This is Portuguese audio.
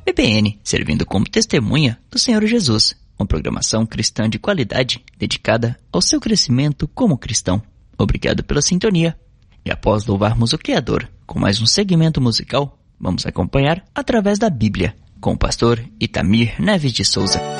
EBN, servindo como testemunha do Senhor Jesus. Uma programação cristã de qualidade dedicada ao seu crescimento como cristão. Obrigado pela sintonia. E após louvarmos o Criador com mais um segmento musical, vamos acompanhar Através da Bíblia, com o pastor Itamir Neves de Souza.